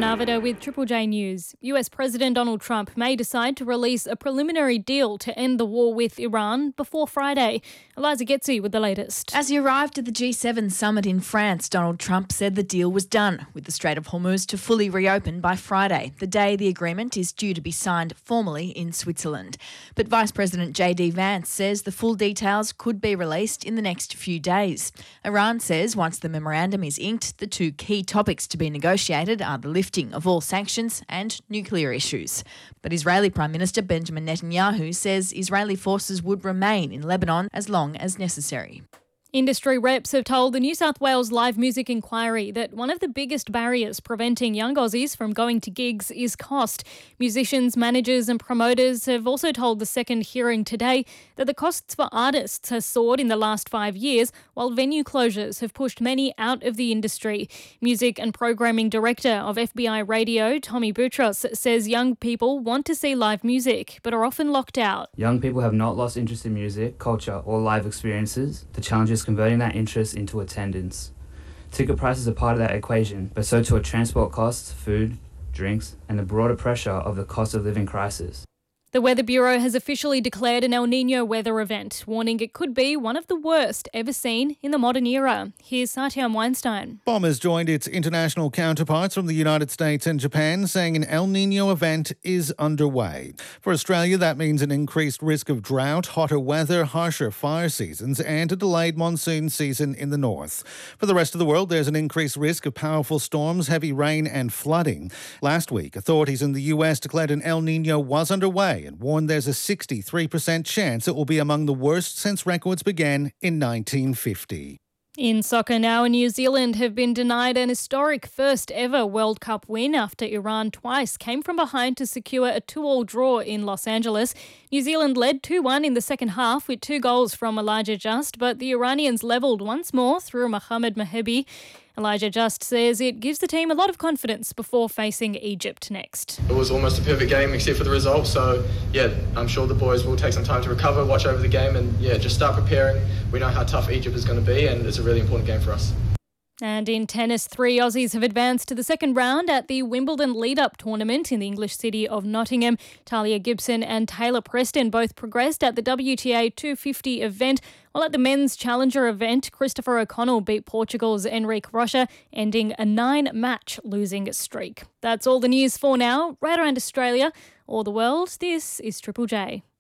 Arvida with Triple J News. US President Donald Trump may decide to release a preliminary deal to end the war with Iran before Friday. Eliza Getzi with the latest. As he arrived at the G7 summit in France, Donald Trump said the deal was done, with the Strait of Hormuz to fully reopen by Friday, the day the agreement is due to be signed formally in Switzerland. But Vice President JD Vance says the full details could be released in the next few days. Iran says once the memorandum is inked, the two key topics to be negotiated are the lifting of all sanctions and nuclear issues. But Israeli Prime Minister Benjamin Netanyahu says Israeli forces would remain in Lebanon as long as necessary. Industry reps have told the New South Wales Live Music Inquiry that one of the biggest barriers preventing young Aussies from going to gigs is cost. Musicians, managers and promoters have also told the Second Hearing today that the costs for artists has soared in the last 5 years, while venue closures have pushed many out of the industry. Music and Programming Director of FBI Radio, Tommy Boutros, says young people want to see live music but are often locked out. Young people have not lost interest in music, culture or live experiences. The challenge is converting that interest into attendance. Ticket prices are part of that equation, but so too are transport costs, food, drinks, and the broader pressure of the cost of living crisis. The Weather Bureau has officially declared an El Niño weather event, warning it could be one of the worst ever seen in the modern era. Here's Satyam Weinstein. BOM has joined its international counterparts from the United States and Japan, saying an El Niño event is underway. For Australia, that means an increased risk of drought, hotter weather, harsher fire seasons, and a delayed monsoon season in the north. For the rest of the world, there's an increased risk of powerful storms, heavy rain, and flooding. Last week, authorities in the US declared an El Niño was underway and warned there's a 63% chance it will be among the worst since records began in 1950. In soccer now, New Zealand have been denied an historic first ever World Cup win after Iran twice came from behind to secure a 2-2 draw in Los Angeles. New Zealand led 2-1 in the second half with 2 goals from Elijah Just, but the Iranians levelled once more through Mohamed Mahebi. Elijah Just says it gives the team a lot of confidence before facing Egypt next. It was almost a perfect game except for the result, so I'm sure the boys will take some time to recover, watch over the game and just start preparing. We know how tough Egypt is going to be and it's a really important game for us. And in tennis, 3 Aussies have advanced to the second round at the Wimbledon lead-up tournament in the English city of Nottingham. Talia Gibson and Taylor Preston both progressed at the WTA 250 event, while at the men's challenger event, Christopher O'Connell beat Portugal's Enrique Rocha, ending a 9-match losing streak. That's all the news for now. Right around Australia or the world, this is Triple J.